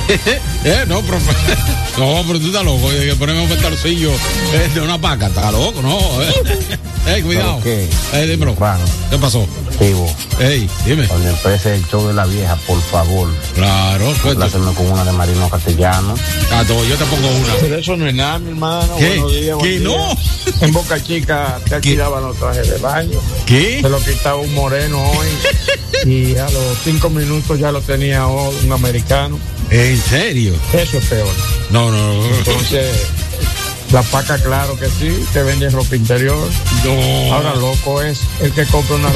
No, profe. No, pero tú estás loco. Que ponemos un petarcillo de una paca. Está loco, no. Cuidado. Dímelo. Bueno, ¿Qué pasó? Vivo. Dime. Cuando empiece el show de la vieja, por favor. Claro. Hacerme con una de Marino Castellano. Yo te pongo una. Pero eso no es nada, mi hermano. ¿Qué? Buenos días, ¿Qué no? En Boca Chica te alquilaban los trajes de baño. ¿Qué? Se lo quitaba un moreno hoy. Y a los 5 minutos ya lo tenía un americano. ¿En serio? Eso es peor. No. Entonces, la paca, claro que sí, te venden ropa interior. No. Ahora, loco es el que compra una